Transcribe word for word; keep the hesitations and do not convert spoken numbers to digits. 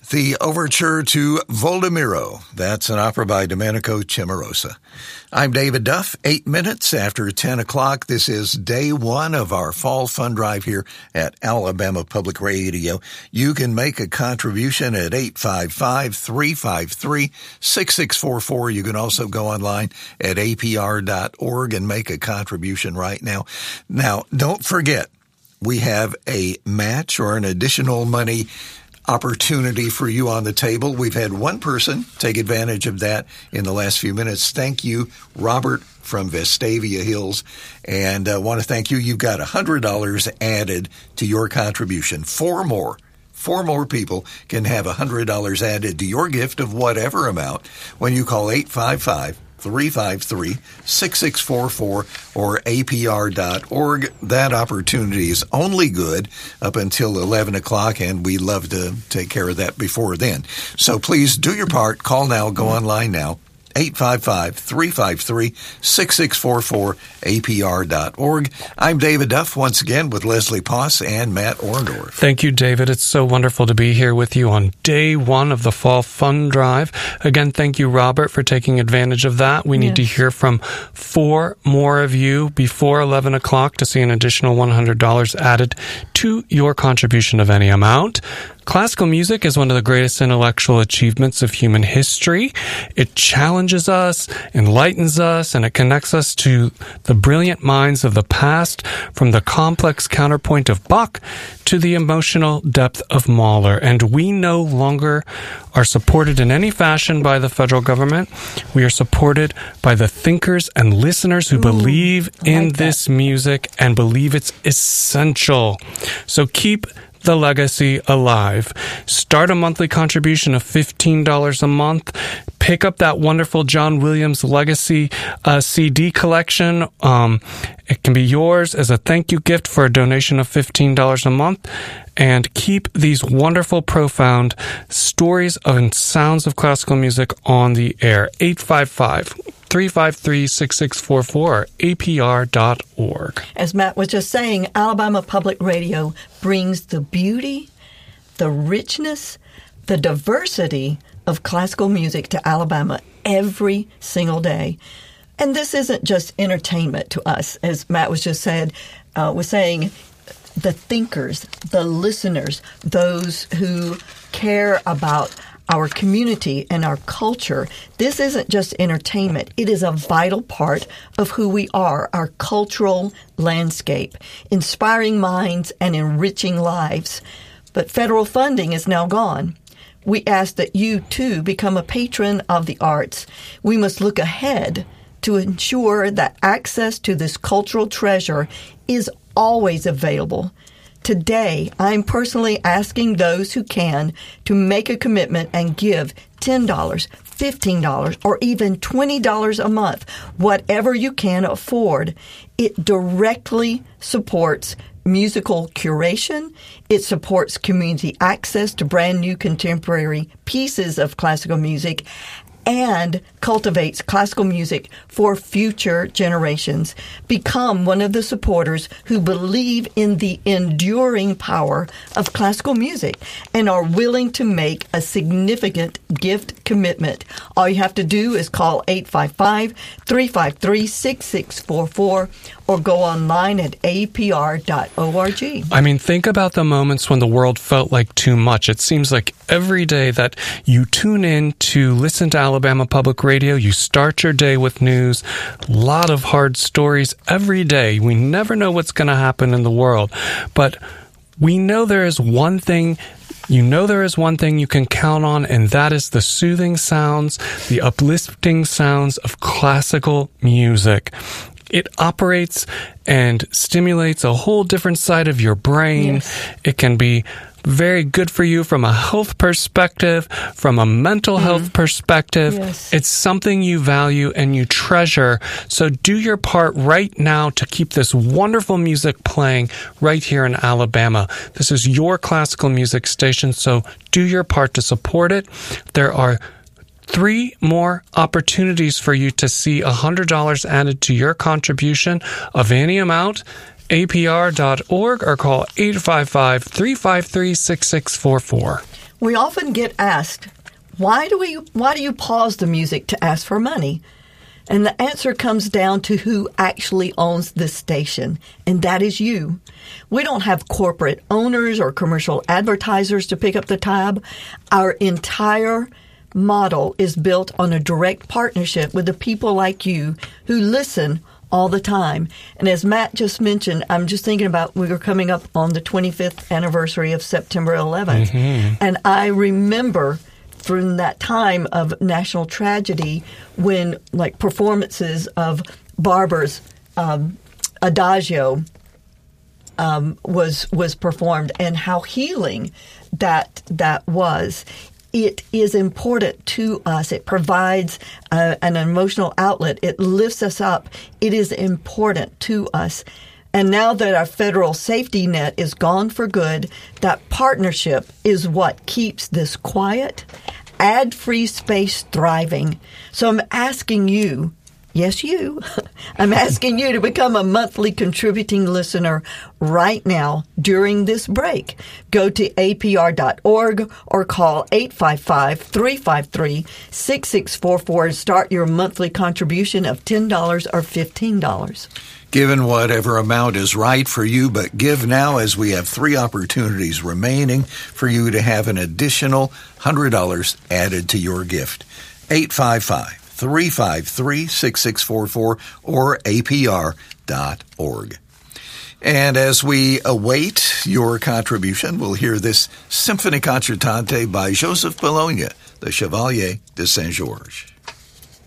The Overture to Voldemiro. That's an opera by Domenico Cimarosa. I'm David Duff. Eight minutes after ten o'clock. This is day one of our fall fund drive here at Alabama Public Radio. You can make a contribution at eight five five, three five three, six six four four. You can also go online at A P R dot org and make a contribution right now. Now, don't forget, we have a match or an additional money opportunity for you on the table. We've had one person take advantage of that in the last few minutes. Thank you, Robert from Vestavia Hills. And I uh, want to thank you. You've got one hundred dollars added to your contribution. Four more. Four more people can have one hundred dollars added to your gift of whatever amount when you call eight five five, three five three, six six four four or A P R dot org. That opportunity is only good up until eleven o'clock, and we love to take care of that before then. So please do your part. Call now. Go online now. eight five five, three five three, six six four four, A P R dot org. I'm David Duff, once again, with Leslie Poss and Matt Orndorff. Thank you, David. It's so wonderful to be here with you on day one of the Fall Fund Drive. Again, thank you, Robert, for taking advantage of that. We need yes. to hear from four more of you before eleven o'clock to see an additional one hundred dollars added to your contribution of any amount. Classical music is one of the greatest intellectual achievements of human history. It challenges us, enlightens us, and it connects us to the brilliant minds of the past, from the complex counterpoint of Bach to the emotional depth of Mahler. And we no longer are supported in any fashion by the federal government. We are supported by the thinkers and listeners who Ooh, believe in like this music and believe it's essential. So keep the legacy alive. Start a monthly contribution of fifteen dollars a month. Pick up that wonderful John Williams Legacy uh, C D collection. Um, it can be yours as a thank you gift for a donation of fifteen dollars a month. And keep these wonderful, profound stories and sounds of classical music on the air. eight five five, three five three, six six four four, A P R dot org. As Matt was just saying, Alabama Public Radio brings the beauty, the richness, the diversity of classical music to Alabama every single day. And this isn't just entertainment to us, as Matt was just said, uh, was saying. The thinkers, the listeners, those who care about our community and our culture. This isn't just entertainment. It is a vital part of who we are, our cultural landscape, inspiring minds and enriching lives. But federal funding is now gone. We ask that you, too, become a patron of the arts. We must look ahead to ensure that access to this cultural treasure is always available. Today, I'm personally asking those who can to make a commitment and give ten dollars, fifteen dollars, or even twenty dollars a month, whatever you can afford. It directly supports musical curation. It supports community access to brand new contemporary pieces of classical music, and cultivates classical music for future generations. Become one of the supporters who believe in the enduring power of classical music and are willing to make a significant gift commitment. All you have to do is call eight five five, three five three, six six four four or go online at A P R dot org. I mean, think about the moments when the world felt like too much. It seems like every day that you tune in to listen to Alabama Public Radio, you start your day with news, a lot of hard stories every day. We never know what's going to happen in the world, but we know there is one thing You know there is one thing you can count on, and that is the soothing sounds, the uplifting sounds of classical music. It operates and stimulates a whole different side of your brain. Yes. It can be very good for you from a health perspective, from a mental mm. health perspective. Yes. It's something you value and you treasure. So do your part right now to keep this wonderful music playing right here in Alabama. This is your classical music station, so do your part to support it. There are three more opportunities for you to see one hundred dollars added to your contribution of any amount. A P R dot org or call eight five five, three five three, six six four four. We often get asked, why do we, why do you pause the music to ask for money? And the answer comes down to who actually owns this station, and that is you. We don't have corporate owners or commercial advertisers to pick up the tab. Our entire model is built on a direct partnership with the people like you who listen all the time. And as Matt just mentioned, I'm just thinking about we were coming up on the twenty-fifth anniversary of September eleventh. Mm-hmm. And I remember from that time of national tragedy when like performances of Barber's um, Adagio um, was was performed and how healing that that was. It is important to us. It provides uh, an emotional outlet. It lifts us up. It is important to us. And now that our federal safety net is gone for good, that partnership is what keeps this quiet, ad-free space thriving. So I'm asking you, yes, you, I'm asking you to become a monthly contributing listener right now during this break. Go to A P R dot org or call eight five five, three five three, six six four four and start your monthly contribution of ten dollars or fifteen dollars. Given whatever amount is right for you, but give now as we have three opportunities remaining for you to have an additional one hundred dollars added to your gift. eight five five, three five three, six six four four or A P R dot org. And as we await your contribution, we'll hear this Symphony Concertante by Joseph Bologna, the Chevalier de Saint-Georges.